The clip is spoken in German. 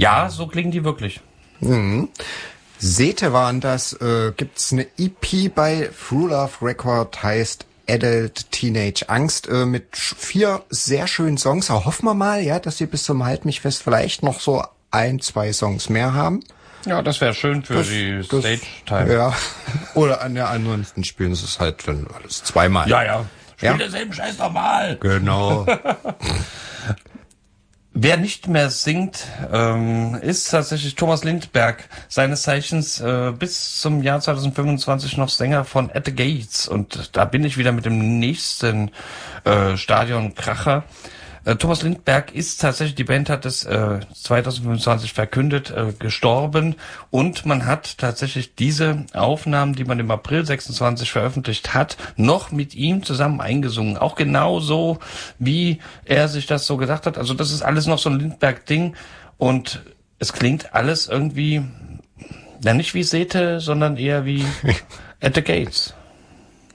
Ja, so klingen die wirklich. Sete waren das, gibt's eine EP bei Through Love Record, heißt Adult Teenage Angst, mit 4 sehr schönen Songs. Aber hoffen wir mal, ja, dass sie bis zum Halt mich fest vielleicht noch so 1, 2 Songs mehr haben. Ja, das wäre schön für die Stage-Time. Ja, oder ansonsten spielen sie es halt dann alles zweimal. Ja. Spiel denselben Scheiß nochmal. Genau. Wer nicht mehr singt, ist tatsächlich Thomas Lindberg, seines Zeichens bis zum Jahr 2025 noch Sänger von At the Gates. Und da bin ich wieder mit dem nächsten Stadionkracher. Thomas Lindberg ist tatsächlich, die Band hat es 2025 verkündet, gestorben. Und man hat tatsächlich diese Aufnahmen, die man im April 26 veröffentlicht hat, noch mit ihm zusammen eingesungen. Auch genauso, wie er sich das so gedacht hat. Also das ist alles noch so ein Lindberg-Ding. Und es klingt alles irgendwie, nicht wie Sete, sondern eher wie At the Gates.